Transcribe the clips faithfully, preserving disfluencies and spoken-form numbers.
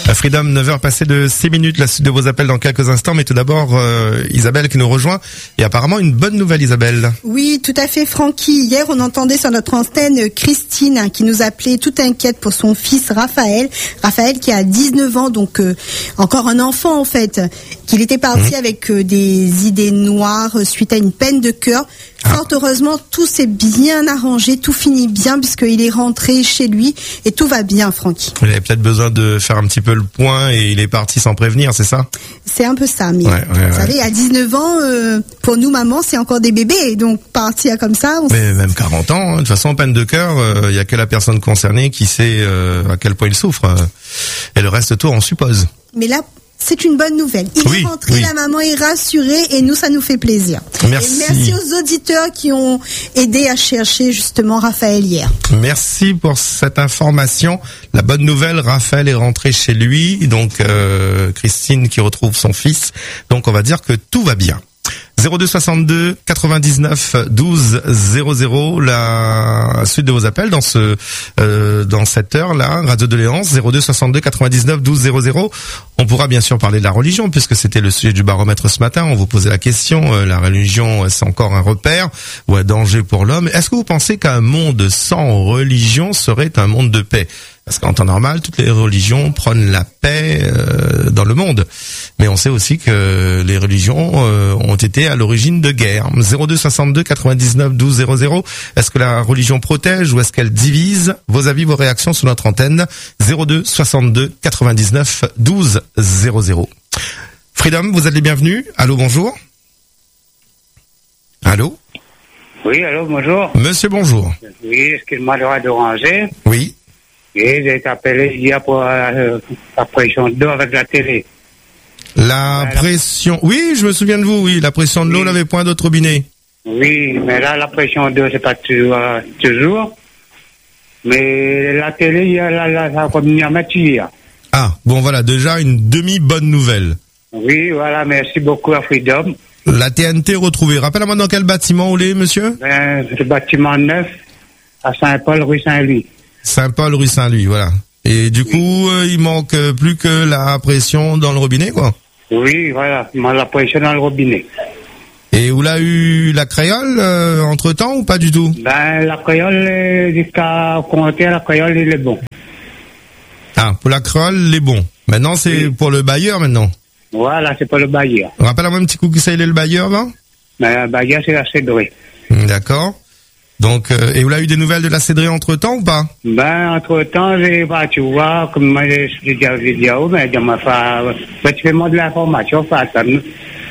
Freedom, neuf heures passées de six minutes, la suite de vos appels dans quelques instants, mais tout d'abord euh, Isabelle qui nous rejoint, et apparemment une bonne nouvelle, Isabelle. Oui, tout à fait, Francky. Hier, on entendait sur notre antenne Christine hein, qui nous appelait toute inquiète pour son fils Raphaël. Raphaël qui a dix-neuf ans, donc euh, encore un enfant en fait, qu'il était parti mmh. avec euh, des idées noires euh, suite à une peine de cœur. Ah. Fort heureusement, tout s'est bien arrangé, tout finit bien puisqu'il est rentré chez lui et tout va bien, Francky. Il avait peut-être besoin de faire un petit peu le point et il est parti sans prévenir, c'est ça ? C'est un peu ça, mais ouais, ouais, vous ouais. savez, à dix-neuf ans, euh, pour nous mamans, c'est encore des bébés, donc partir comme ça... On mais même quarante ans, hein. De toute façon, peine de cœur, il euh, y a que la personne concernée qui sait euh, à quel point il souffre, euh, et le reste tout, on suppose. Mais là... c'est une bonne nouvelle. Il oui, est rentré, oui. La maman est rassurée et nous, ça nous fait plaisir. Merci. Et merci aux auditeurs qui ont aidé à chercher justement Raphaël hier. Merci pour cette information. La bonne nouvelle, Raphaël est rentré chez lui, donc euh, Christine qui retrouve son fils. Donc on va dire que tout va bien. zéro deux soixante-deux quatre-vingt-dix-neuf douze zéro zéro, la suite de vos appels dans ce euh, dans cette heure là, Radio de Léance, zéro deux soixante-deux quatre-vingt-dix-neuf douze zéro zéro. On pourra bien sûr parler de la religion puisque c'était le sujet du baromètre ce matin. On vous posait la question, euh, la religion c'est encore un repère ou un danger pour l'homme? Est-ce que vous pensez qu'un monde sans religion serait un monde de paix? Parce qu'en temps normal, toutes les religions prônent la paix euh, dans le monde. Mais on sait aussi que les religions euh, ont été à l'origine de guerres. zéro deux soixante-deux quatre-vingt-dix-neuf douze zéro zéro. Est-ce que la religion protège ou est-ce qu'elle divise? Vos avis, vos réactions sur notre antenne. zéro deux soixante-deux quatre-vingt-dix-neuf douze zéro zéro. Freedom, vous êtes les bienvenus. Allô, bonjour. Allô? Oui, allô, bonjour. Monsieur, bonjour. Oui, excuse-moi de déranger. Oui. Et j'ai été appelé hier pour euh, la pression d'eau avec la télé. La voilà. pression... Oui, je me souviens de vous, oui. La pression de l'eau oui. n'avait point d'autre robinet. Oui, mais là, la pression d'eau, c'est pas toujours. Euh, toujours. Mais la télé, hier, là, là, ça a commis à mettre hier. Ah, bon, voilà, déjà une demi-bonne nouvelle. Oui, voilà, merci beaucoup à Freedom. La T N T retrouvée. Rappelez-moi dans quel bâtiment vous êtes, monsieur? Ben, c'est le bâtiment neuf à Saint-Paul, rue Saint-Louis. Saint-Paul, rue Saint-Louis, voilà. Et du coup, euh, il manque plus que la pression dans le robinet, quoi. Oui, voilà, il manque la pression dans le robinet. Et vous l'avez eu la créole euh, entre-temps ou pas du tout? Ben, la créole, jusqu'à compter, la créole, il est bon. Ah, pour la créole, il est bon. Maintenant, c'est oui. pour le bailleur, maintenant. Voilà, c'est pour le bailleur. Rappelle-moi un petit coup qui c'est le bailleur, là? Ben, le bailleur, c'est la cédrée. D'accord. Donc, euh, et vous avez eu des nouvelles de la cédrée entre-temps ou pas? Ben, entre-temps, j'ai, bah, tu vois, comme moi, j'ai dit à la vidéo, mais je m'ai fait, tu fais monter l'information, faut attendre.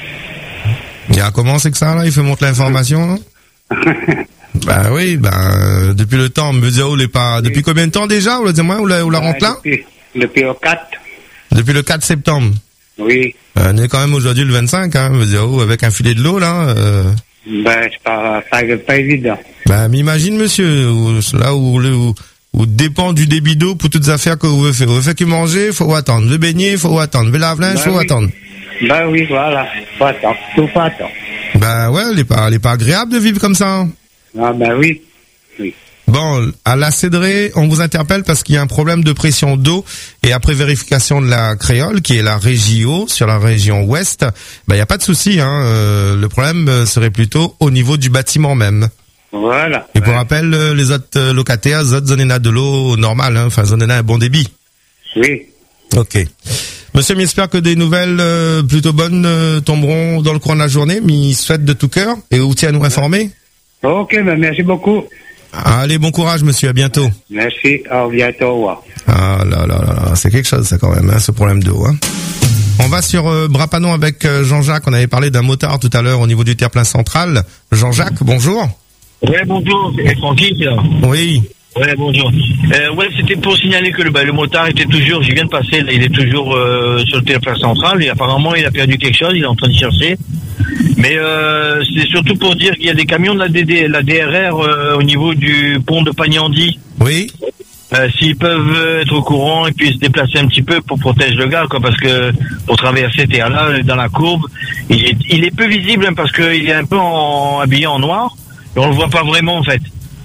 Il a comment c'est que ça, là? Il fait monter l'information, là? Ben oui, ben, euh, depuis le temps, me dit, oh, il est pas, depuis combien de temps déjà? Vous le moi, ou la, ou la rentre là? Depuis, depuis le quatre. Depuis le quatre septembre? Oui. Euh, on est quand même aujourd'hui le vingt-cinq, hein, me dit, oh, avec un filet de l'eau, là, euh... Ben, c'est pas, pas, pas évident. Ben, m'imagine, monsieur, où, là où, où, où dépend du débit d'eau pour toutes les affaires que vous voulez faire. Vous faites que manger, faut attendre. Le beignet, faut attendre. Le lave-linge, ben faut oui. attendre. Ben oui, voilà. Faut attendre. Tout faut attendre. Ben ouais, elle est pas, elle est pas agréable de vivre comme ça. Hein. Ah ben oui. Oui. Bon, à la cédrée, on vous interpelle parce qu'il y a un problème de pression d'eau et après vérification de la créole, qui est la régie eau sur la région ouest, ben il y a pas de souci. Hein, euh, le problème serait plutôt au niveau du bâtiment même. Voilà. Et pour ouais. rappel, les autres locataires, les autres zones de l'eau normale, hein, enfin zones un bon débit. Oui. Ok. Monsieur, j'espère que des nouvelles euh, plutôt bonnes euh, tomberont dans le courant de la journée. Mais souhaite de tout cœur et vous tient à nous informer. Ok, ben merci beaucoup. Allez, bon courage, monsieur, à bientôt. Merci, à bientôt, au revoir. Ah là là là là, c'est quelque chose ça quand même, hein, ce problème d'eau. Hein. On va sur euh, Brapanon avec euh, Jean-Jacques, on avait parlé d'un motard tout à l'heure au niveau du terre-plein central. Jean-Jacques, bonjour. Oui, bonjour, c'est Francky, là. Oui. Ouais, bonjour. Euh, ouais, c'était pour signaler que le, bah, le motard était toujours, je viens de passer, là, il est toujours euh, sur le terre-plein central et apparemment il a perdu quelque chose, il est en train de chercher. Mais euh, c'est surtout pour dire qu'il y a des camions de la, D D, la D R R euh, au niveau du pont de Pagnandy. Oui. Euh, s'ils peuvent être au courant et puis se déplacer un petit peu pour protéger le gars, quoi, parce que pour traverser terre-là, dans la courbe, il est, il est peu visible hein, parce qu'il est un peu en, habillé en noir et on le voit pas vraiment en fait.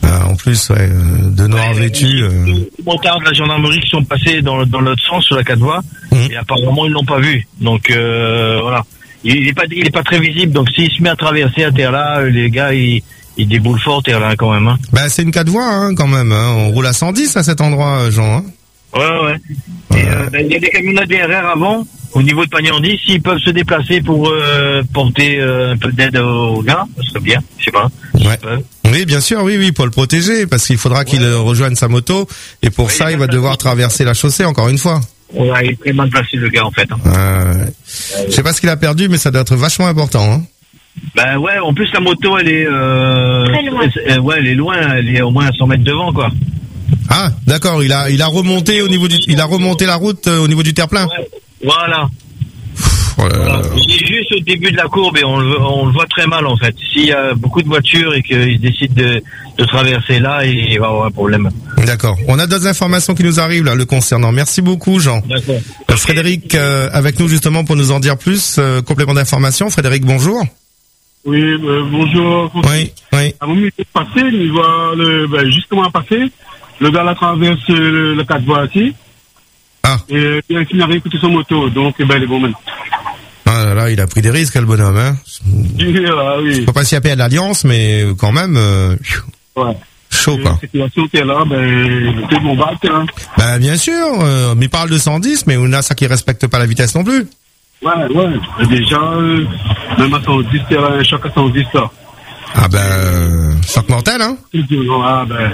Ah, en plus, ouais, de noir ouais, vêtus. Euh... Les motards de la gendarmerie qui sont passés dans, dans l'autre sens sur la quatre voies, mmh. et apparemment ils l'ont pas vu. Donc euh, voilà, il est pas, il est pas très visible. Donc s'il se met à traverser à terre là, les gars ils, ils déboulent fort terre là quand même. Hein. Bah c'est une quatre voies hein, quand même. Hein. On roule à cent dix à cet endroit, Jean. Hein. Ouais ouais. Il ouais. euh, ben, y a des camionneurs D R R avant. Au niveau de Pagnandy, s'ils peuvent se déplacer pour euh, porter euh, un peu d'aide aux gars, ça serait bien, je sais pas. Ouais. Oui, bien sûr, oui, oui, pour le protéger, parce qu'il faudra qu'il ouais. rejoigne sa moto, et pour ouais, ça, il, il va devoir traverser la chaussée encore une fois. Ouais, il est très mal placé le gars en fait. Hein. Euh, je sais pas ce qu'il a perdu, mais ça doit être vachement important. Hein. Ben ouais, en plus la moto, elle est, euh, très loin. Elle, ouais, elle est loin, elle est au moins à cent mètres devant, quoi. Ah, d'accord, il a, il a remonté au niveau du, il a remonté la route euh, au niveau du terre-plein. Ouais. Voilà. Oh là là. Il est juste au début de la courbe et on le, on le voit très mal en fait. S'il y a beaucoup de voitures et qu'ils décident de, de traverser là, il va avoir un problème. D'accord. On a d'autres informations qui nous arrivent là le concernant. Merci beaucoup Jean. D'accord. Euh, Frédéric euh, avec nous justement pour nous en dire plus. Euh, complément d'information. Frédéric, bonjour. Oui, euh, bonjour. Oui, oui. À mon moment passé, il voit le, ben, justement passé, le gars là traverse le, le quatre voies ici. Ah. Et bien qu'il n'a rien écouté son moto, donc ben les bons même. Ah là là, il a pris des risques le bonhomme, hein. Ah, oui. Faut pas s'y appeler à l'Alliance, mais quand même. Euh, ouais. Chaud quoi. La situation qui est là, ben c'est bon bac, hein. Ben bien sûr, euh, mais il parle de cent dix, mais on a ça qui respecte pas la vitesse non plus. Ouais, ouais. Et déjà, euh, même à cent dix, il y a un choc à cent dix là. Ah ben, euh, choc mortel, hein. Ah ben.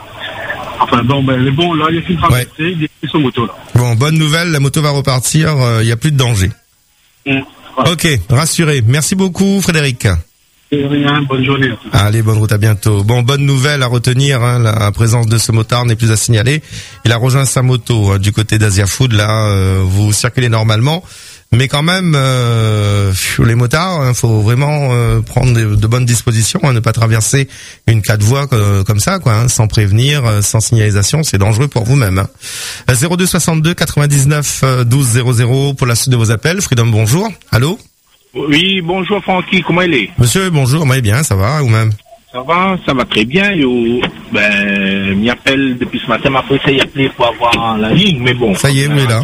Enfin bon, ben les bons là, il y a qu'une traversée, ouais. Il y a son moto là. Bon, bonne nouvelle, la moto va repartir, il euh, y a plus de danger. Mmh, ouais. Ok, rassuré. Merci beaucoup, Frédéric. C'est rien, bonne journée. Allez, bonne route, à bientôt. Bon, bonne nouvelle à retenir, hein, la présence de ce motard n'est plus à signaler. Il a rejoint sa moto hein, du côté d'Asia Food, là, euh, vous circulez normalement. Mais quand même, euh, les motards, il hein, faut vraiment euh, prendre de, de bonnes dispositions, hein, ne pas traverser une quatre voies euh, comme ça, quoi, hein, sans prévenir, euh, sans signalisation, c'est dangereux pour vous-même. Hein. zéro deux soixante-deux quatre-vingt-dix-neuf douze zéro zéro pour la suite de vos appels. Freedom, bonjour. Allô. Oui, bonjour Francky, comment il est? Monsieur, bonjour, moi bien, ça va, vous-même? Ça va, ça va très bien. Yo, ben, m'y appelle depuis ce matin, m'a essayé d'appeler pour avoir la ligne, mais bon. Ça y est, vous êtes là.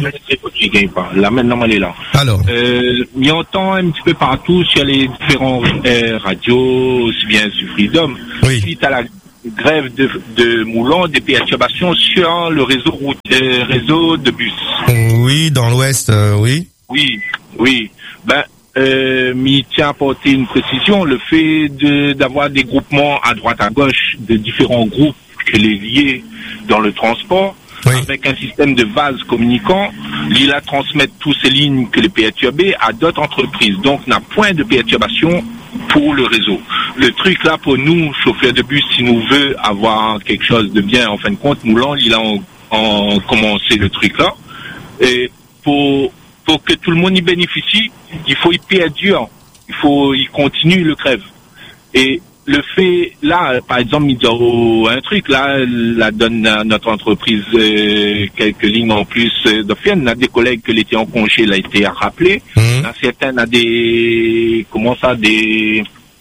Là, maintenant, elle est là. Alors. Euh, m'y entend un petit peu partout sur les différents euh, radios, aussi bien sur Freedom. Oui. Suite à la grève de, de Moulon, des perturbations sur le réseau route, euh, réseau de bus. Oui, dans l'Ouest, euh, oui. Oui, oui. Ben, Euh, m'y tient à porter une précision, le fait de d'avoir des groupements à droite à gauche de différents groupes que les liés dans le transport, oui. Avec un système de vases communicants, l'I L A transmet toutes ces lignes que les perturbées à d'autres entreprises, donc n'a point de perturbation pour le réseau. Le truc là pour nous, chauffeurs de bus, si nous veut avoir quelque chose de bien, en fin de compte, Moulan, il a en, en commencé le truc là, et pour Pour que tout le monde y bénéficie, il faut y payer dur. Il faut y continuer le crève. Et le fait, là, par exemple, il dit oh, un truc, là, la donne à notre entreprise euh, quelques lignes en plus euh, d'Ophienne. On a des collègues que l'été en congé, là, été rappelé. Mmh. Là, certains a des, comment ça, des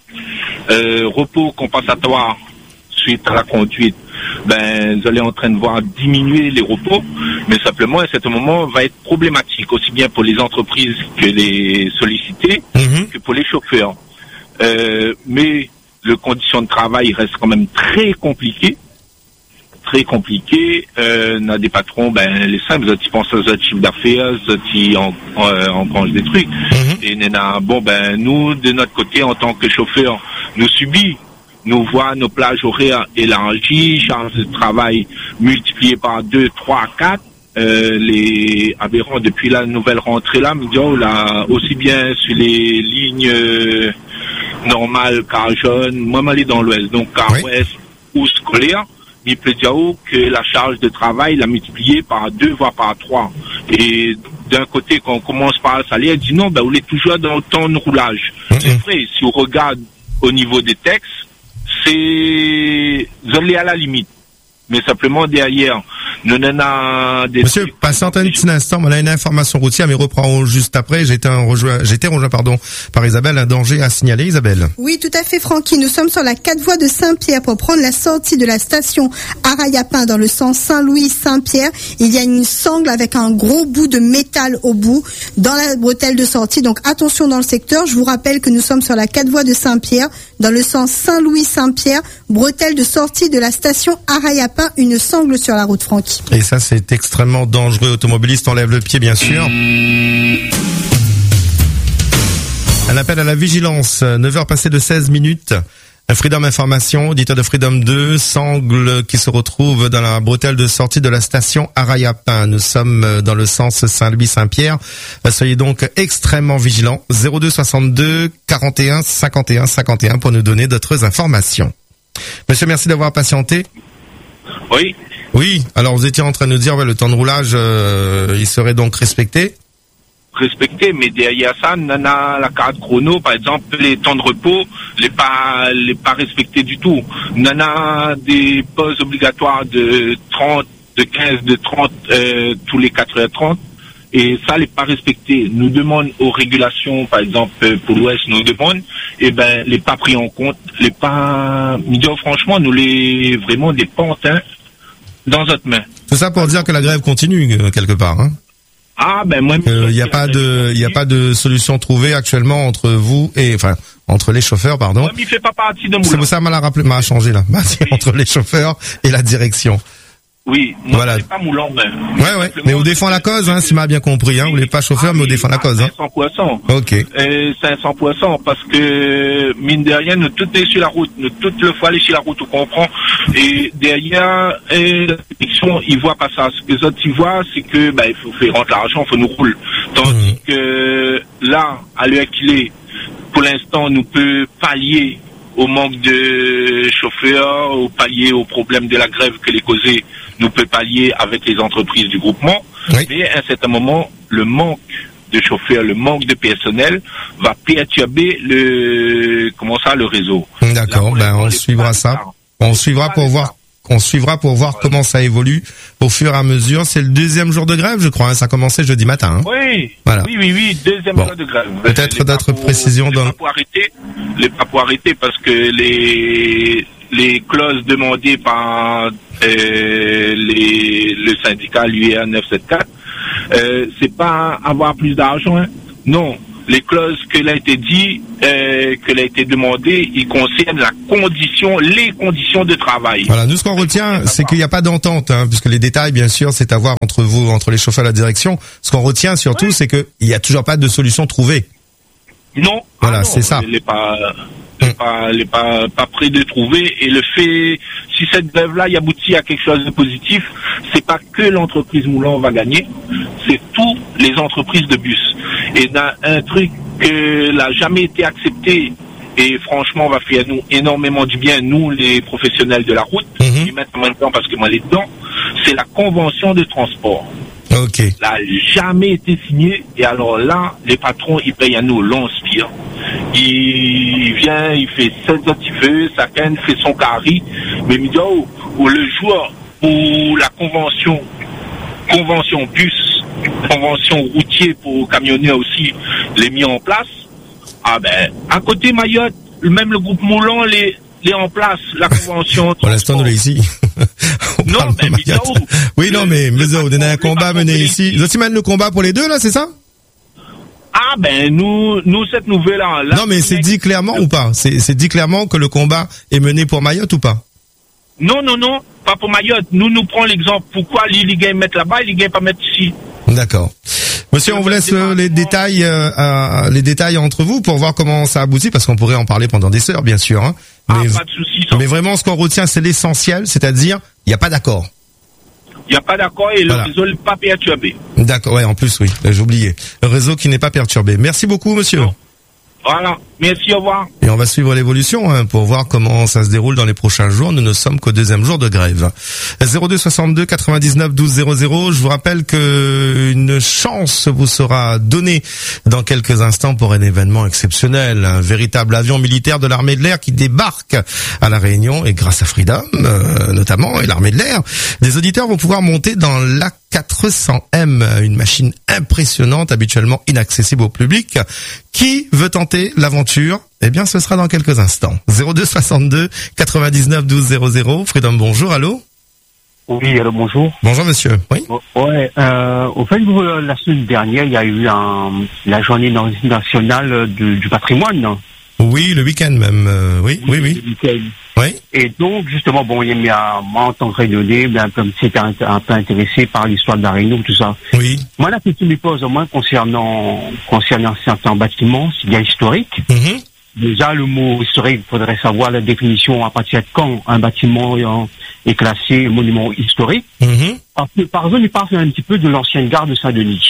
euh, repos compensatoires suite à la conduite. Ben, vous allez en train de voir diminuer les repos, mais simplement, à ce moment, va être problématique, aussi bien pour les entreprises que les sollicités, mmh. que pour les chauffeurs. Euh, mais les conditions de travail restent quand même très compliquées, très compliquées. Euh, on a des patrons, ben, les simples, ils pensent aux autres chiffres d'affaires, ils en, en, engagent des trucs. Mmh. Et nena, bon, ben, nous, de notre côté, en tant que chauffeurs, nous subissons. Nous voit nos plages horaires élargies, charges de travail multipliées par deux, trois, quatre. Euh, les aberrants depuis la nouvelle rentrée là, oh, là aussi bien sur les lignes euh, normales, car jaune, moi m'aller dans l'ouest, donc car oui. Ouest ou scolaire, il peut dire oh, que la charge de travail l'a multipliée par deux, voire par trois. Et d'un côté, quand on commence par le salaire, dit non, ben vous êtes toujours dans le temps de roulage. Mm-hmm. C'est vrai, si on regarde au niveau des textes, c'est, vous allez à la limite. Mais simplement derrière, Nous en a des Monsieur, patiente un petit instant, on a une information routière, mais reprend juste après. J'ai été rejoint, j'ai été rejoint, pardon, par Isabelle, un danger à signaler, Isabelle. Oui, tout à fait, Francky. Nous sommes sur la quatre voies de Saint-Pierre pour prendre la sortie de la station Arayapin dans le sens Saint-Louis-Saint-Pierre. Il y a une sangle avec un gros bout de métal au bout dans la bretelle de sortie. Donc attention dans le secteur. Je vous rappelle que nous sommes sur la quatre voies de Saint-Pierre dans le sens Saint-Louis-Saint-Pierre. Bretelle de sortie de la station Arayapin, une sangle sur la route, Francky. Et ça, c'est extrêmement dangereux. Automobiliste, enlève le pied, bien sûr. Un appel à la vigilance. neuf heures passées de seize minutes. Freedom Information, auditeur de Freedom deux, sangle qui se retrouve dans la bretelle de sortie de la station Arayapin. Nous sommes dans le sens Saint-Louis-Saint-Pierre. Soyez donc extrêmement vigilants. zéro deux soixante-deux quarante et un cinquante et un cinquante et un pour nous donner d'autres informations. Monsieur, merci d'avoir patienté. Oui. Oui, alors vous étiez en train de nous dire, ouais, le temps de roulage, euh, il serait donc respecté. Respecté, mais derrière ça, on a la carte chrono, par exemple, les temps de repos, les pas, les pas respectés du tout. On a des pauses obligatoires de trente, de quinze, de trente, euh, tous les quatre heures trente. Et ça, les pas respectés. Nous demandent aux régulations, par exemple, pour l'Ouest, nous demandent, et ben, les pas pris en compte, les pas, disons, franchement, nous les, vraiment des pantins dans notre main. Tout ça pour dire que la grève continue, euh, quelque part, hein. Ah, ben, moi, il n'y a pas de, il y a pas de solution trouvée actuellement entre vous et, enfin, entre les chauffeurs, pardon. Moi, il fait pas partie de Moulin. C'est pour ça, m'a la rappelé, m'a changé, là. C'est entre les chauffeurs et la direction. Oui, moi, voilà. C'est pas Moulant, mais. Ouais, ouais. Mais on défend la cause, hein, si m'a bien compris, hein. Vous n'êtes pas chauffeur, ah, mais on oui, défend la cause, hein. cinq cents poissons. Ok. Et cinq cents poissons, parce que, mine de rien, nous tout est sur la route. Nous tout le fois aller sur la route, on comprend. Et derrière, et la direction, ils voient pas ça. Ce que les autres, ils voient, c'est que, bah, il faut faire rentrer l'argent, il faut nous rouler. Tandis mmh. que, là, à l'heure qu'il est, pour l'instant, nous peut pallier au manque de chauffeurs, au pallier au problème de la grève que les causés nous peut pallier avec les entreprises du groupement. Oui. Mais à un certain moment, le manque de chauffeurs, le manque de personnel va perturber le, comment ça, le réseau. D'accord, ben on suivra ça. On suivra pour voir, on suivra pour voir comment ça évolue au fur et à mesure. C'est le deuxième jour de grève, je crois, hein. Ça a commencé jeudi matin, hein. Oui. Voilà. Oui, oui, oui, deuxième bon. jour de grève. Peut-être d'autres précisions les dans. Pas pour arrêter, les pas pour arrêter parce que les, les clauses demandées par, euh, les, le syndicat, l'U R neuf cent soixante-quatorze, euh, c'est pas avoir plus d'argent, hein. Non. Les clauses que l'a été dit, euh, que l'a été demandé, ils concernent la condition, les conditions de travail. Voilà, nous ce qu'on retient, c'est qu'il n'y a pas d'entente, hein, puisque les détails, bien sûr, c'est à voir entre vous, entre les chauffeurs et la direction. Ce qu'on retient surtout, oui. c'est qu'il n'y a toujours pas de solution trouvée. Non. Voilà, ah non, c'est ça. Elle n'est pas, hum. pas, elle est pas, pas près de trouver. Et le fait, si cette grève-là y aboutit à quelque chose de positif, c'est pas que l'entreprise Moulant va gagner, c'est tous les entreprises de bus. Et dans un truc que n'a jamais été accepté, et franchement va faire nous énormément du bien, nous les professionnels de la route, mm-hmm. et maintenant, maintenant parce que moi les dedans, c'est la convention de transport. Ok. Ça n'a jamais été signé, et alors là, les patrons, ils payent à nous l'onspire. Il vient, il fait sept autres il veut, chacun fait son carry, mais il dit, oh, oh, le jour où la convention, convention bus, convention routier pour camionneurs aussi, les mis en place, ah ben, à côté Mayotte, même le groupe Moulant les, les en place, la convention. Pour l'instant, nous, là, ici. Non, mais Midao, oui, non, mais, mais vous avez un combat mené ici. Vous aussi mène le combat pour les deux, là, c'est ça? Ah, ben, nous, nous, cette nouvelle-là, là. Non, mais c'est dit clairement ou pas? C'est, c'est dit clairement que le combat est mené pour Mayotte ou pas? Non, non, non, pas pour Mayotte. Nous, nous prenons l'exemple. Pourquoi les Ligue mettre là-bas et les Ligue pas mettre ici? D'accord. Monsieur, on vous laisse euh, les détails, euh, euh, les détails entre vous pour voir comment ça aboutit, parce qu'on pourrait en parler pendant des heures, bien sûr. Hein. Ah, mais, pas de souci. Mais vraiment, ce qu'on retient, c'est l'essentiel, c'est-à-dire, il n'y a pas d'accord. Il n'y a pas d'accord et voilà. Le réseau n'est pas perturbé. D'accord, ouais, en plus, oui, j'ai oublié. Le réseau qui n'est pas perturbé. Merci beaucoup, monsieur. Non. Voilà. Merci, au revoir. Et on va suivre l'évolution hein, pour voir comment ça se déroule dans les prochains jours. Nous ne sommes qu'au deuxième jour de grève. zéro deux soixante-deux quatre-vingt-dix-neuf douze zéro zéro. Je vous rappelle que une chance vous sera donnée dans quelques instants pour un événement exceptionnel. Un véritable avion militaire de l'armée de l'air qui débarque à La Réunion et grâce à Freedom euh, notamment et l'armée de l'air, des auditeurs vont pouvoir monter dans l'A quatre cents M, une machine impressionnante habituellement inaccessible au public. Qui veut tenter l'aventure? Eh bien, ce sera dans quelques instants. zéro deux soixante-deux quatre-vingt-dix-neuf douze zéro zéro. Freedom, bonjour, allô? Oui, allô, bonjour. Bonjour, monsieur. Oui. Ouais, euh, au fait, la semaine dernière, il y a eu un, la journée nationale du, du patrimoine. Oui, le week-end même. Euh, oui, oui, oui. oui. Oui. Et donc, justement, bon, il y a, moi, en tant que rayonné, ben, comme c'était un, un peu intéressé par l'histoire de la Réunion, tout ça. Oui. Moi, la question me pose, au moins, concernant, concernant certains bâtiments, c'est bien historique. Mm-hmm. Déjà, le mot historique, il faudrait savoir la définition à partir de quand un bâtiment est classé monument historique. Mm-hmm. Parce que, par exemple, il parle un petit peu de l'ancienne gare de Saint-Denis.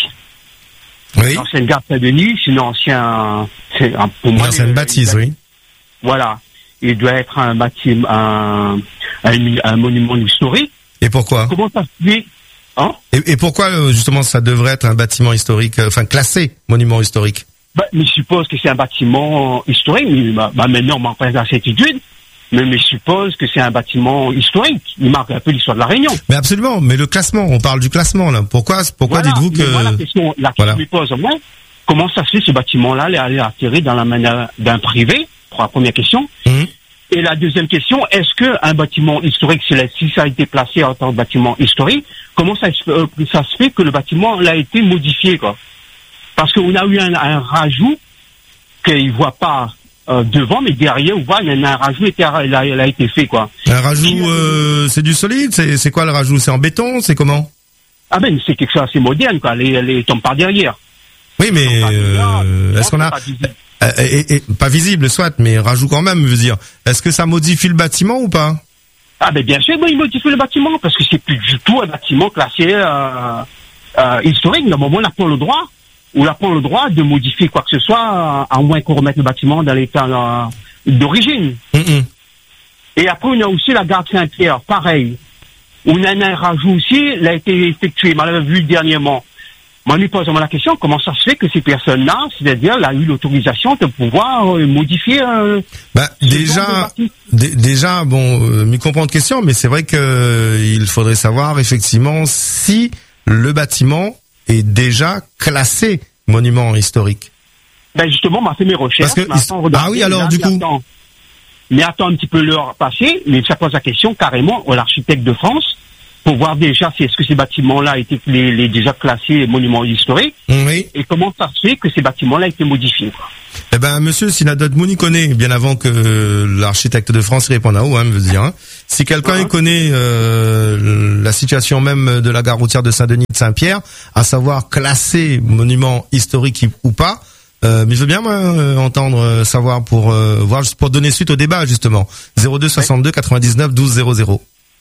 Oui. L'ancienne gare de Saint-Denis, c'est une ancienne, c'est un, pour moi. L'ancienne bâtisse, oui. Voilà. Il doit être un bâtiment, un, un, un monument historique. Et pourquoi? Comment ça se fait? Hein? Et, et pourquoi, justement, ça devrait être un bâtiment historique, euh, enfin, classé monument historique? Bah, mais je suppose que c'est un bâtiment historique. Mais, bah, bah, maintenant, on m'en prête la certitude. Mais, mais je suppose que c'est un bâtiment historique. Il marque un peu l'histoire de la Réunion. Mais absolument. Mais le classement, on parle du classement, là. Pourquoi, pourquoi voilà. dites-vous que... Moi, la question, la question voilà. me pose, moi, comment ça se fait, ce bâtiment-là, il est atterri dans la main d'un privé? Pour la première question. Mmh. Et la deuxième question, est-ce que un bâtiment historique, si ça a été placé en tant que bâtiment historique, comment ça, euh, ça se fait que le bâtiment l'a été modifié, quoi? Parce qu'on a eu un, un rajout qu'il ne voit pas euh, devant, mais derrière, on voit il y a un rajout qui a, il a, il a été fait, quoi. Un rajout, euh, c'est du solide? C'est, c'est quoi le rajout? C'est en béton? C'est comment? Ah ben, c'est quelque chose assez moderne, quoi. Les, les tombent par derrière. Oui, mais euh, est-ce qu'on a... Euh, et, et, pas visible, soit, mais rajout quand même, veut dire. Est-ce que ça modifie le bâtiment ou pas? Ah ben bien sûr, ben, il modifie le bâtiment parce que c'est plus du tout un bâtiment classé euh, euh, historique. Normalement, on n'a pas le droit, on n'a pas le droit de modifier quoi que ce soit, à moins qu'on remette le bâtiment dans l'état euh, d'origine. Mm-mm. Et après, on a aussi la gare de Saint-Pierre, pareil. On a un rajout aussi, il a été effectué, on l'avait vu dernièrement. Moi, lui pose la question, comment ça se fait que ces personnes-là, c'est-à-dire, elle a eu l'autorisation de pouvoir euh, modifier... Euh, bah, déjà, d- déjà, bon, euh, me comprendre question, mais c'est vrai que euh, il faudrait savoir, effectivement, si le bâtiment est déjà classé monument historique. Ben, justement, on m'a fait mes recherches. Parce que, attends, ah oui, alors, là, du coup... Attend, mais attends un petit peu l'heure passée, mais ça pose la question, carrément, à l'architecte de France, pour voir déjà si est-ce que ces bâtiments-là étaient les, les déjà classés monuments historiques. Oui. Et comment ça se fait que ces bâtiments-là étaient modifiés, quoi. Eh ben, monsieur Sinadot Mouni connaît, bien avant que l'architecte de France réponde à où, hein, veut dire, hein. Si quelqu'un uh-huh. connaît, euh, la situation même de la gare routière de Saint-Denis de Saint-Pierre, à savoir classer monument historique ou pas, euh, mais je veux bien, moi, euh, entendre, euh, savoir pour, euh, voir, pour donner suite au débat, justement. zéro deux soixante-deux quatre-vingt-dix-neuf douze zéro zéro.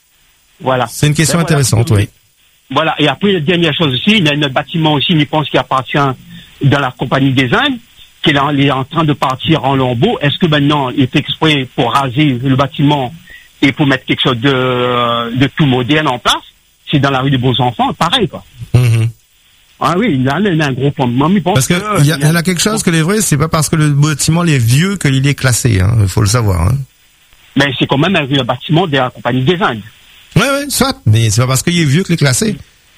Voilà. C'est une question ben, intéressante, voilà. oui. Voilà. Et après, la dernière chose aussi, il y a un bâtiment aussi, je pense, qui appartient dans la Compagnie des Indes, qui est en, est en train de partir en lambeaux. Est-ce que maintenant, il est exprès pour raser le bâtiment et pour mettre quelque chose de, de tout moderne en place? C'est dans la rue des Beaux-Enfants, pareil, quoi. Mm-hmm. Ah oui, il y a un gros fondement. Parce que, il y, a, y en a quelque chose que les vrais, c'est pas parce que le bâtiment est vieux qu'il est classé, hein. Il faut le savoir, hein. Mais c'est quand même un, un bâtiment de la Compagnie des Indes. Ouais, ouais, soit, mais c'est pas parce qu'il est vieux qu'il est classé.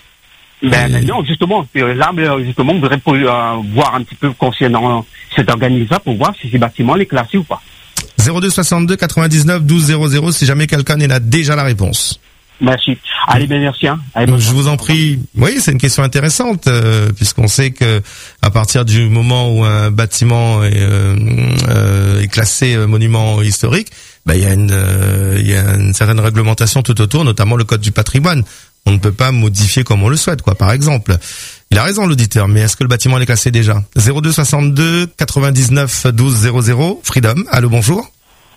Ben, mais non, justement, là, justement, on voudrait euh, voir un petit peu concernant cet organisme pour voir si ces bâtiments les classés ou pas. zéro deux soixante-deux quatre-vingt-dix-neuf douze zéro zéro, si jamais quelqu'un n'a déjà la réponse. Merci. Allez, ben merci. Hein. Allez, je vous en prie. Oui, c'est une question intéressante, euh, puisqu'on sait que à partir du moment où un bâtiment est, euh, euh, est classé euh, monument historique, bah, il y a une, euh, il y a une certaine réglementation tout autour, notamment le code du patrimoine. On ne peut pas modifier comme on le souhaite, quoi, par exemple. Il a raison, l'auditeur, mais est-ce que le bâtiment est classé déjà? zéro deux soixante-deux quatre-vingt-dix-neuf douze zéro zéro, Freedom. Allô, bonjour.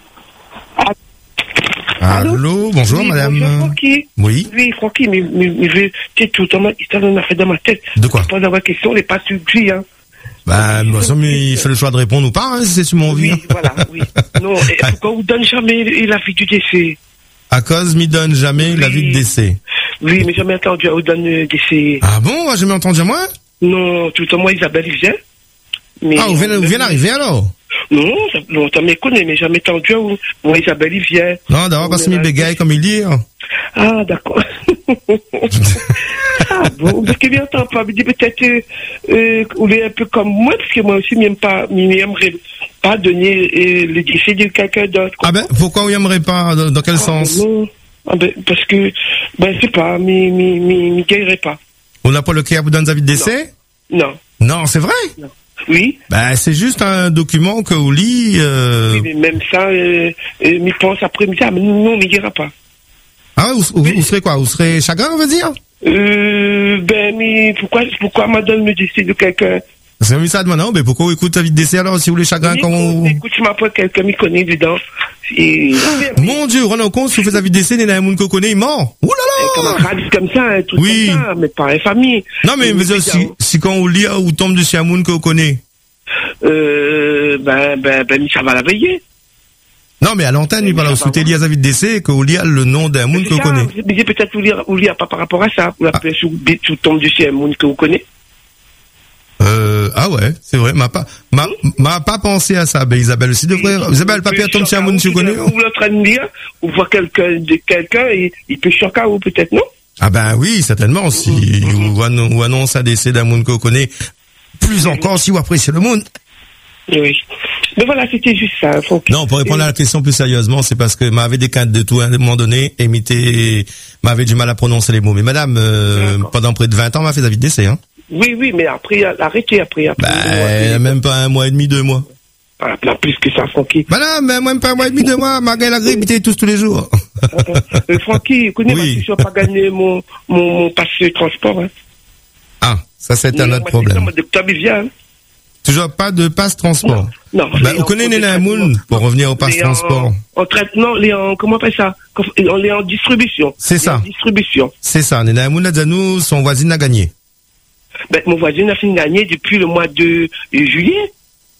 Allô, Allô bonjour, oui, madame. Bonjour, Francky. Oui. Oui, Francky, mais, mais, mais je, tu sais, tout le temps, il t'a fait dans ma tête. De quoi? Pas d'avoir question, les pas suggérées, hein. Bah, de toute façon, il fait le choix de répondre ou pas, hein, si c'est sur mon vie. Oui, voilà, oui. Non, et pourquoi vous donne jamais l'avis du décès? À cause, m'y donne jamais Oui. l'avis de décès. Oui, mais jamais entendu, vous donne le décès. Ah bon, moi, j'ai jamais entendu moi? Non, tout le temps, moi, Isabelle, il vient. Mais, Ah, vous venez, vous venez d'arriver alors? Non, ça- longtemps, mais connais, mais jamais entendu, où, moi, Isabelle, il vient. Non, d'abord parce que m'y bégaye comme il dit. hein. Ah, d'accord. Ah bon, parce que bien entendu, pas, me dit peut-être, euh, euh, vous êtes un peu comme moi, parce que moi aussi, je n'aime pas, je n'aimerais pas donner euh, le décès de quelqu'un d'autre. Ah ben, pourquoi vous n'aimerez pas? Dans, dans quel Ah, sens? non. Ah ben, parce que, ben, je sais pas, mais, mais, mais, mais, guérirait pas. On n'a pas le cœur vous donne avis de décès? Non. Non, c'est vrai? Oui. Ben, c'est juste un document que vous lit, euh... Oui, mais même ça, euh, euh, m'y pense après-midi, ah, mais non, mais guérira pas. Ah, vous, vous, vous serez quoi? Vous serez chagrin, on veut dire? Euh, ben, mais pourquoi, pourquoi madame me décide de quelqu'un? C'est mis ça de non, mais pourquoi vous écoutez avis de décès alors si vous voulez chagrin Écoute, quand on... écoute, je m'apprends quelqu'un m'y connaît dedans. Et, Mon Dieu, rendez-vous compte, si vous faites avis de décès, il y en a un monde qu'on connaît, il ment. Ouh comme là un là! radis comme ça, un truc Oui. comme ça, mais pas une famille. Non, mais, mais Euh, si, si quand on lit, ou tombe dessus un monde qu'on connaît. Euh, ben, ben, ben, ça va la veiller. Non, mais à l'antenne, il parle, vous lié à avis de décès, que vous liez le nom d'un monde C'est qu'on ça, connaît. vous dites peut-être vous lire, vous lire pas par rapport à ça. Vous l'appelez sous, sous tombe dessus un monde que vous connaissez. Euh, ah ouais, c'est vrai, m'a pas, m'a, m'a pas pensé à ça, ben Isabelle aussi devrait, Isabelle, le papier tombe sur un monde que tu connais. Vous êtes en train de lire, ou voir quelqu'un, de quelqu'un, et il peut choquer ou peut-être non? Ah ben oui, certainement, si, ou, annon- ou annonce un décès d'un monde qu'on connaît, plus encore si vous appréciez le monde. Oui. Mais voilà, c'était juste ça. Faut que- Non, pour répondre à la question plus sérieusement, c'est parce que m'avait des quintes de tout à un moment donné, imité, m'avait du mal à prononcer les mots. Mais madame, euh, pendant près de vingt ans, m'a fait avis de décès, hein. Oui, oui, mais après, arrêtez après. après Bah, même pas un mois et demi, deux mois. Ah, là, plus que ça, Francky. Madame, même pas un mois et demi, deux mois, ma gueule, la grippe, était tous tous les jours. euh, Francky, connais, Oui. moi, je n'ai pas gagné mon, mon, mon passe de transport, hein. Ah, ça c'est un Non, autre moi, problème. c'est ça, moi, depuis que tu viens, hein. Toujours pas de passe transport. Non. Bah, les vous en- connaissez les Néna Moon, traitements. pour revenir au passe Les en- transport. En traitement, les en, comment on appelle ça? On les en distribution. C'est Les ça. En distribution. C'est ça, Néna Moon a dit à nous, son voisine a gagné. Ben, mon voisin a fini de gagner depuis le mois de euh, juillet.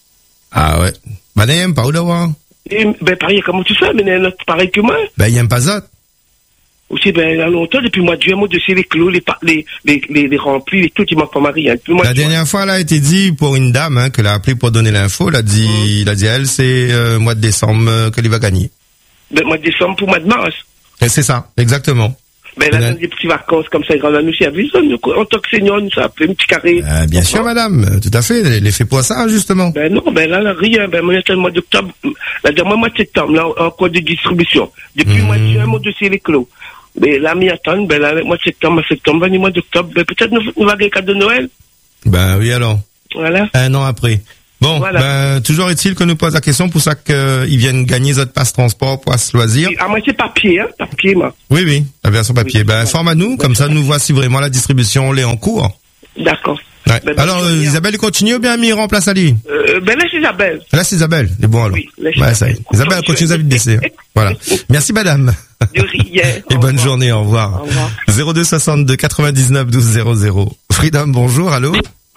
Ah ouais. Bah, n'aime pas où d'avoir. Et, ben, pareil, comment tu fais? Mais il y en a pareil que moi. Ben, il aime pas ça. Aussi, ben, il y a longtemps, depuis le mois de juillet, moi, de les clos, les, pa- les, les, les, les remplis, les tout, il manque pas mari, hein. Depuis le mois La de juin. dernière fois, elle a été dit pour une dame, hein, qu'elle a appelé pour donner l'info, elle a dit, il a dit à elle, c'est, euh, mois de décembre, euh, qu'elle va gagner. Ben, mois de décembre pour mois de mars. Et c'est ça, exactement. Ben, là, Ouais. dans des petites vacances comme ça, grand nous service, en tant que senior, nous, ça a fait un petit carré. Euh, bien sûr, madame, euh, tout à fait, l'effet poisson, justement. Ben, non, ben, là, là, rien, ben, moi, il y a le mois d'octobre, la dernière mois de septembre, là, en cours de distribution. Depuis le mois de juin, mon dossier, les clos. Mais là, m'y attendre, ben, là, le mois de septembre, septembre, ben, le mois d'octobre, ben, peut-être nous, nous va gagner cadeau de Noël. Ben oui, alors. Voilà. Un an après. Bon, Voilà. ben, toujours est-il que nous pose la question pour ça qu'ils viennent gagner votre passe transport pour se loisir. Ah, moi, c'est papier, hein, papier, moi. Oui, oui, la version papier. Oui. Ben, informe-nous, comme ça, nous voici vraiment la distribution, l'est en cours. D'accord. Ouais. Ben, ben, Alors, euh, bien. Isabelle continue ou bien mis remplace Ali? Euh, ben, là, c'est Isabelle. Là, c'est Isabelle. C'est bon, alors. Oui, là, c'est Ouais, ça y est. Isabelle. Isabelle continue à vite décès. Voilà. Merci, madame. De rien. Et Au bonne revoir. journée, au revoir. Au revoir. zéro deux soixante-deux quatre-vingt-dix-neuf douze zéro zéro. Freedom, bonjour, allô?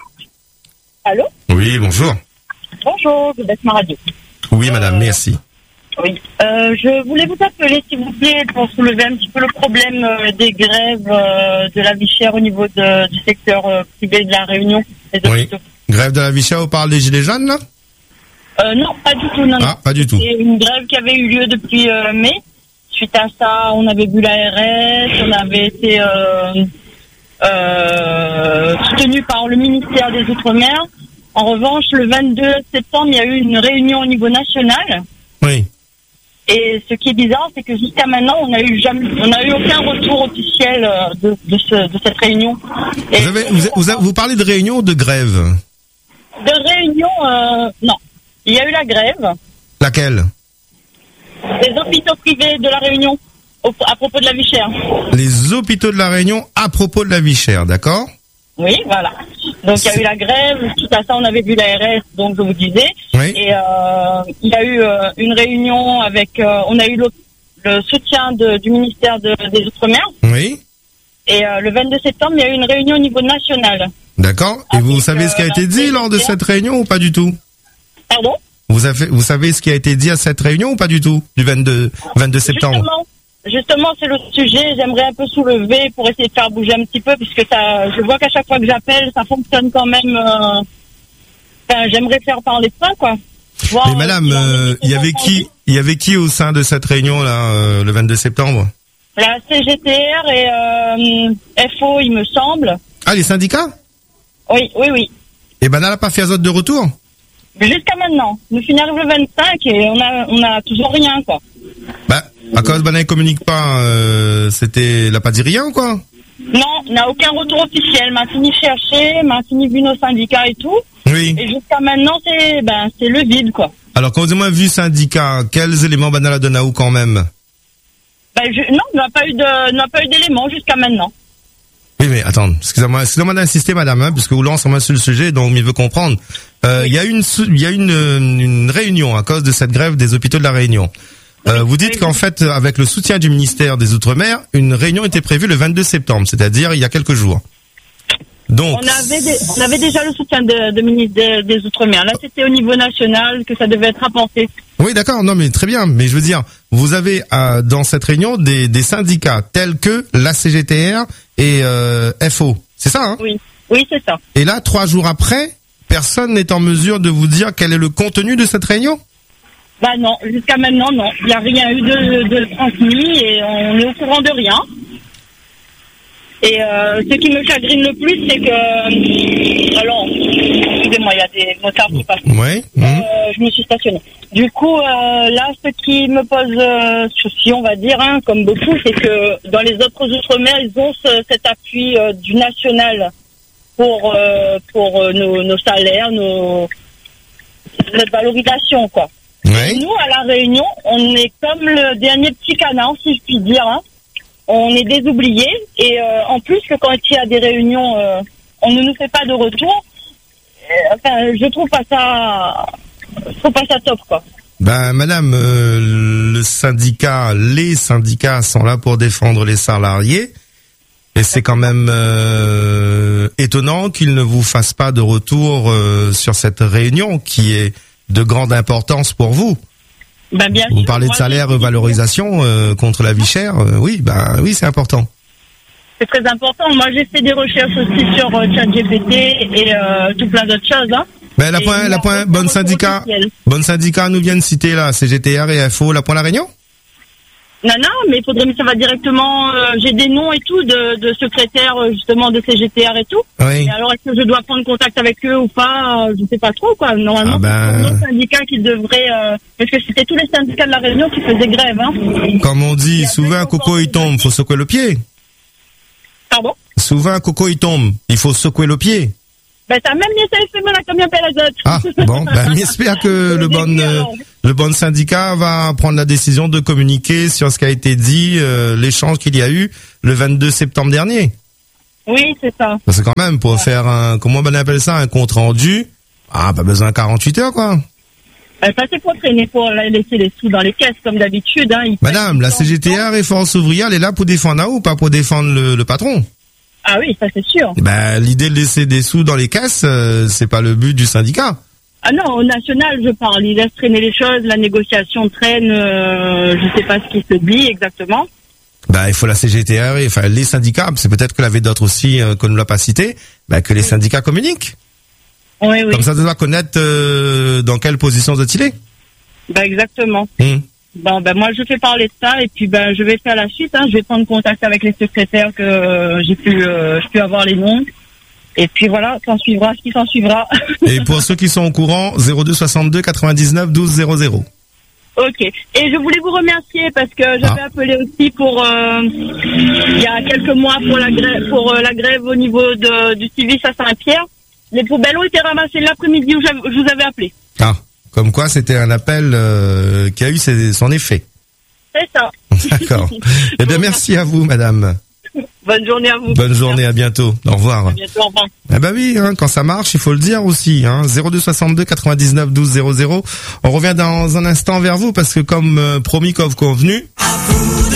Allô? Oui, bonjour. Bonjour, vous êtes ma radio. Oui, madame, merci. Oui. Euh, je voulais vous appeler, s'il vous plaît, pour soulever un petit peu le problème euh, des grèves euh, de la vie chère au niveau de, du secteur euh, privé de la Réunion. Des Oui. hôpitaux. Grève de la vie chère, on parle des gilets jaunes, là? Euh, non, pas du tout. Non, Ah, pas du tout. C'est une grève qui avait eu lieu depuis euh, mai. Suite à ça, on avait vu l'A R S, on avait été euh, euh, soutenu par le ministère des Outre-mer. En revanche, le vingt-deux septembre, il y a eu une réunion au niveau national. Oui. Et ce qui est bizarre, c'est que jusqu'à maintenant, on n'a eu jamais, on n'a eu aucun retour officiel euh, de, de, ce, de cette réunion. Et Vous, avez, vous, vous, vous parlez de réunion ou de grève? de réunion, euh, non. Il y a eu la grève Laquelle? des hôpitaux privés de la Réunion au- à propos de la vie chère. Les hôpitaux de la Réunion à propos de la vie chère, d'accord? Oui, voilà. Donc il y a eu la grève, tout à ça on avait vu l'A R S, donc je vous disais. Oui. Et euh, il y a eu euh, une réunion avec, euh, on a eu le, le soutien de, du ministère de- des Outre-mer. Oui. Et euh, le vingt-deux septembre, il y a eu une réunion au niveau national. D'accord. Et vous savez ce qui a été dit lors de cette réunion ou pas du tout? Pardon? Vous avez, vous savez ce qui a été dit à cette réunion ou pas du tout? Du vingt-deux, vingt-deux septembre. Justement, justement, c'est le sujet. J'aimerais un peu soulever pour essayer de faire bouger un petit peu, puisque ça, je vois qu'à chaque fois que j'appelle, ça fonctionne quand même. Euh, enfin, j'aimerais faire parler de ça, quoi. Voir, Mais madame, il euh, y avait qui, il y avait qui au sein de cette réunion là, euh, le vingt-deux septembre? La C G T R et euh, F O, il me semble. Ah, les syndicats? Oui, oui, oui. Et ben, elle n'a pas fait azote de retour? Jusqu'à maintenant. Nous finirons le vingt-cinq et on a, on a toujours rien, quoi. Bah, à cause ben, elle communique pas, euh, c'était, elle a pas dit rien ou quoi? Non, on n'a aucun retour officiel. M'a fini chercher, m'a fini vu nos syndicats et tout. Oui. Et jusqu'à maintenant, c'est, ben, c'est le vide, quoi. Alors, quand vous avez vu syndicat, quels éléments ben, elle a donné à vous quand même? Ben, je, non, on n'a pas eu de, on n'a pas eu d'éléments jusqu'à maintenant. Oui, mais attends, excusez-moi, excusez-moi d'insister, madame, hein, puisque vous lancez un sur le sujet, donc il veut comprendre. Euh, il y a une, il y a une, une réunion à cause de cette grève des hôpitaux de la Réunion. Euh, oui, vous dites oui, qu'en oui. fait, avec le soutien du ministère des Outre-mer, une réunion était prévue le vingt-deux septembre, c'est-à-dire il y a quelques jours. Donc, on avait, des, on avait déjà le soutien de, de ministre des, des Outre-mer. Là, c'était au niveau national que ça devait être apporté. Oui, d'accord, non, mais très bien. Mais je veux dire, vous avez euh, dans cette réunion des, des syndicats tels que la C G T R et euh, F O. C'est ça, hein? Oui, oui, c'est ça. Et là, trois jours après, personne n'est en mesure de vous dire quel est le contenu de cette réunion? Bah non, jusqu'à maintenant, non. Il n'y a rien eu de, de transmis et on est au courant de rien. Et euh, ce qui me chagrine le plus, c'est que... Alors, excusez-moi, il y a des motards qui passent. Oui. Mmh. Euh, je me suis stationnée. Du coup, euh, là, ce qui me pose euh, souci, on va dire, hein, comme beaucoup, c'est que dans les autres Outre-mer, ils ont ce, cet appui euh, du national pour euh, pour euh, nos, nos salaires, nos notre valorisation, quoi. Oui. Nous, à la Réunion, on est comme le dernier petit canard, si je puis dire, hein. On est désoubliés et euh, en plus que quand il y a des réunions, euh, on ne nous fait pas de retour. Euh, enfin, je trouve pas ça, je trouve pas ça top, quoi. Ben, madame, euh, le syndicat, les syndicats sont là pour défendre les salariés et c'est quand même euh, étonnant qu'ils ne vous fassent pas de retour euh, sur cette réunion qui est de grande importance pour vous. Ben bien vous sûr, parlez de salaire, valorisation euh, contre la vie chère, euh, oui, ben oui, c'est important. C'est très important. Moi, j'ai fait des recherches aussi sur euh, ChatGPT et euh, tout plein d'autres choses. Hein. Mais la point, la point, bonne syndicat, bonne syndicat nous vient de citer là, C G T R et F O, la point la Réunion. Non, non, mais il faudrait que ça va directement. Euh, j'ai des noms et tout de, de secrétaires justement de C G T R et tout. Oui. Et alors, est-ce que je dois prendre contact avec eux ou pas? Je sais pas trop, quoi. Normalement, ah ben... c'est les syndicats qui devraient. Euh, parce que c'était tous les syndicats de la Réunion qui faisaient grève, hein. Comme on dit, souvent un coco il tombe, faut secouer le pied. Pardon? Souvent un coco il tombe, il faut secouer le pied. Ben, t'as même mis ça là, combien paie l'azote? Ah, bon, ben, j'espère que le bon, euh, le bon syndicat va prendre la décision de communiquer sur ce qui a été dit, euh, l'échange qu'il y a eu le vingt-deux septembre dernier. Oui, c'est ça. Parce que quand même, pour ouais. faire un, comment on appelle ça, un compte rendu, ah, pas besoin de quarante-huit heures, quoi. Ben, ça, c'est pour traîner, pour laisser les sous dans les caisses, comme d'habitude, hein. Madame, la C G T R et Force ouvrière, elle est là pour défendre ou pas pour défendre le, le patron? Ah oui, ça c'est sûr. Ben, l'idée de laisser des sous dans les caisses, euh, c'est pas le but du syndicat. Ah non, au national, je parle. Il laisse traîner les choses, la négociation traîne, euh, je sais pas ce qui se dit exactement. Ben, il faut la C G T R, et, enfin, les syndicats, c'est peut-être que l'avait d'autres aussi, euh, qu'on ne l'a pas cité, ben, que les oui. syndicats communiquent. Oui, oui. Comme ça, tu dois connaître euh, dans quelle position est-il est. Ben, exactement. Hum. Bon, ben moi je fais parler de ça et puis ben je vais faire la suite. Hein. Je vais prendre contact avec les secrétaires que euh, j'ai pu, euh, j'ai pu avoir les noms. Et puis voilà, s'en suivra ce qui s'en suivra. Et pour ceux qui sont au courant, zéro deux soixante-deux quatre-vingt-dix-neuf douze zéro zéro. Ok. Et je voulais vous remercier parce que j'avais ah. appelé aussi pour euh, il y a quelques mois pour la grève, pour euh, la grève au niveau de, du Civis à Saint-Pierre. Les poubelles ont été ramassées l'après-midi où je vous avais appelé. Ah. Comme quoi, c'était un appel euh, qui a eu ses, son effet. C'est ça. D'accord. Eh bien, merci à vous, madame. Bonne journée à vous. Bonne journée, à bientôt. Au revoir. À bientôt, au revoir. Eh ben oui, hein, quand ça marche, il faut le dire aussi. Hein. zéro deux soixante-deux quatre-vingt-dix-neuf douze zéro zéro. On revient dans un instant vers vous parce que comme euh, promis, comme convenu...